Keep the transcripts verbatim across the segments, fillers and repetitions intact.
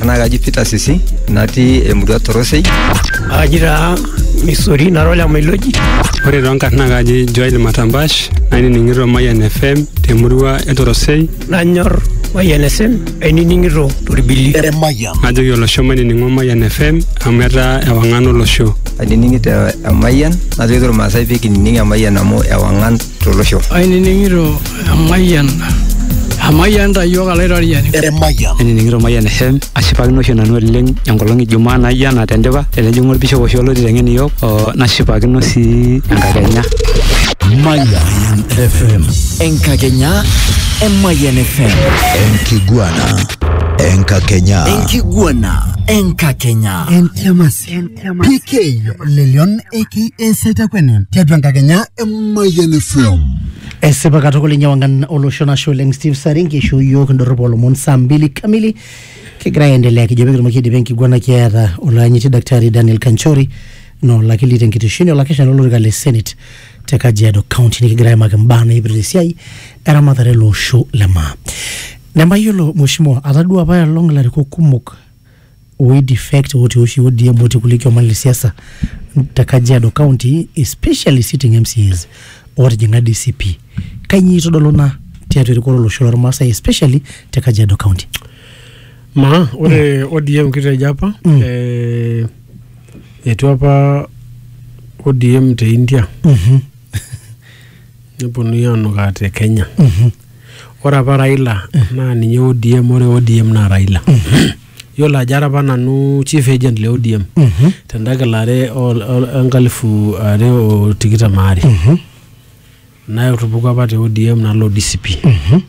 naa kaji Peter Sisi natii emurua Torosei. Ajira Missouri narola Mailoji. Ore ronka naa kaji Joel Matambash ainining'ito Mayan F M temurua e Torosei. Nanyor Mayan F M ainining'ito Torbili. Ajoki olosho mainining'o Mayan F M amu etaa ewang'an olosho. Ainining'ito Mayan najoki irmaasai pee kinining' Mayan amu ewang'an tolosho. Ainining'ito Mayan Amayan tayo kalairoriani. Ainining'ito Mayan F M ashipakino oshi nanu oleng enkolong Ijumaa nayia natendipa tenejing'u orbishop oshi olotiteng'en iyiok nashipakino sii enkakenya. Mayan F M enkakenya Mayan F M enkiguana enkakenya enkiguana enkakenya entemasi P K Lelion aka Seta Kwenen tiatu enkakenya Mayan F M. Esipa katukul inyawangan olosho nasho leng Steve Saringi show yok ndoropo olomon saa mbili kamili kigira endelea kijobe kitumaki dibe enkiguana kiata olanyiti daktari Daniel Kanchori no lakili tenkitishini olakesha nolorika le Senate te Kajiado County nikigira yamake mbana ibirisiai eramatare losho lema. Namba yolo mheshimiwa atadua paya long lariko kumok we defect wote oshi O D M wote kulikio mali siasa te Kajiado County especially sitting M C As or jinga D C P kanyi todolona tiatu rikoro losho lormasa especially te Kajiado County. Ma ore O D M kita japa mm. eh etu apa O D M te India. Mhm. Neponu yanuka te Kenya. Mhm. Ora apa Raila na ninye O D M ore O D M na Raila. Yola jaraba nanu chief agent le O D M. Mhm. Tendakelare enkalifu are o tikitam are. Mhm. Na utubuka apa te O D M nalo D C P. Mhm.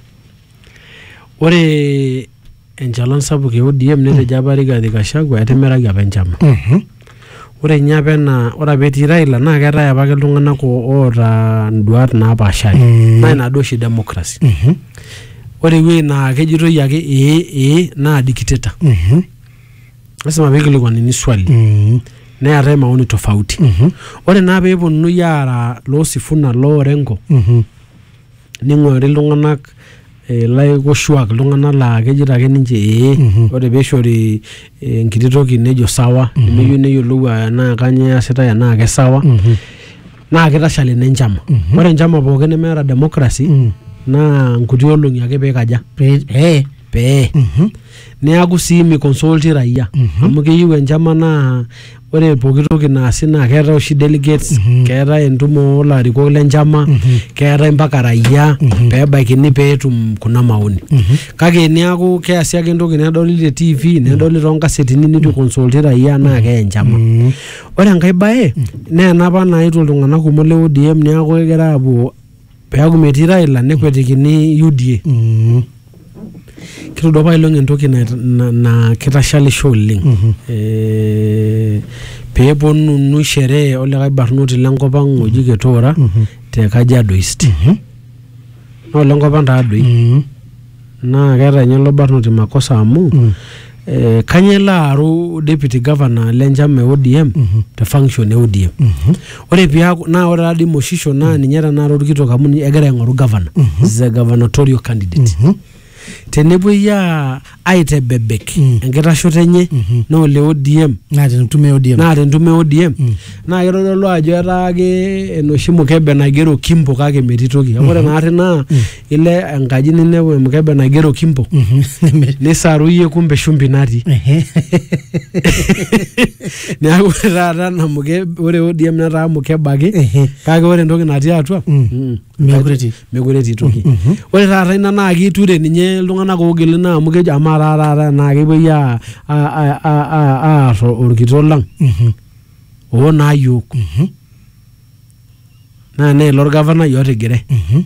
Ore enchalan sapuk e O D M netejo apa Rigathi Gachagua etemeraki apa enchama. Mhm. Ore nya apa ena ore apa etii Raila naa keetae apa iltung'anak oota nduat naapaashari. Naa ina duo oshi democracy. Mhm. Ore ewueji naa kejitoi ake ee ee naa dictator. Mhm. Lazima peekilikuanini swali. Mhm. Neetae maoni tofauti. Mhm. Ore naa peeponunui aara loo Sifuna loo Orengo Mhm. ning'uari iltung'anak laikoshuak iltung'anak laa kejito ake ninche ee ore peishori enkiti toki nejo sawa nemeyieu neyiolou enaa kanyoo easitae enaa kesawa naa kitashal ina enchama. Ore enchama pookin nemeeta democracy naa nkuti olong'i ake peekaja Pee pee neaku sii miconsulti raia amu keyieu enchama naa ore pooki toki naasi naa keetae oshi delegates keetae entumo olarikok lenchama keetae mpaka raia peebaikini peetum kuna maoni. Kake neaku keasi ake entoki nedoli te T V nedoli toonkasetini nitu consulti raia naa keye enchama. Ore enkae bae naa enapa naetuo iltung'anak kumok le O D M neaku kegira aapuo peaku metii Raila nekwetikini U D A. Kitodua apa ilong entoki na kitashalisho oleng. Peeponunui sherehe olikae barnoti lenkop ang' oji Ketora te Kajiado East. Naa lenkop ang' taadoi. Naa keeta ninye ilo barnoti makosa amu kanyoo elo aaru deputy governor lenchama e O D M te function e O D M. Ore piaku naa ore taadii Moshisho naa ninye tenakata orkitok amu egira aing'oru governor. Is a gubernatorial candidate. Tenepuoi aitebebek enkitashoto enye naa ole O D M naa tentume O D M naa tentume O D M naa kitodolu ajo etaa ake enoshi mukebe naigero Kimbo kake metii toki. Ore naari naa ile enkaji ninepu emukebe naigero Kimbo nisaruyie kumbe shumbi natii. Neaku taata ena mukebe ore O D M netaa mukebe ake kake ore entoki natii atua mekure etii toki. Ore taata ina naa kiture ninye iltung'anak oogili naa amu kejo amaa taata naa kepuoi aar orkitok lang' oo naa yiok naa neilo orgavanai otigire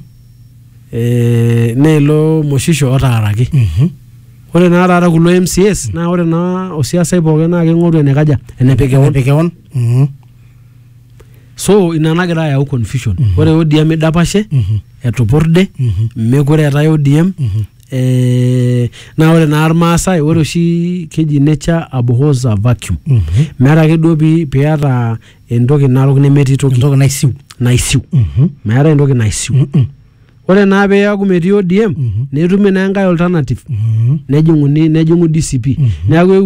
neilo Moshisho otaaraki. Ore naa taata kulo M C As naa ore naa osiasai pookin naa keing'oru enekaja enepekewon. So ina nagira ayau confusion. Ore O D M idapashe etupurde mekure eetae O D M. Naa ore naa irmaasai ore oshi keji nature abhors a vacuum. Meeta ake duo piata entoki narok nemetii toki. Entoki naisiu. Naisiu. Meeta entoki naisiu. Ore naa peeyaku metii O D M netumi naa enkae alternative nejing'uni nejing'u D C P. Neaku